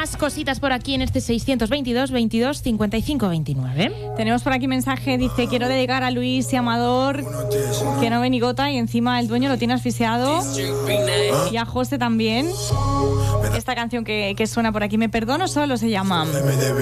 Más cositas por aquí en este 622 22 55 29. Tenemos por aquí mensaje, dice: quiero dedicar a Luis y Amador, que no ve ni gota y encima el dueño lo tiene asfixiado, y a José también. Esta canción que suena por aquí, Me perdono solo, se llama.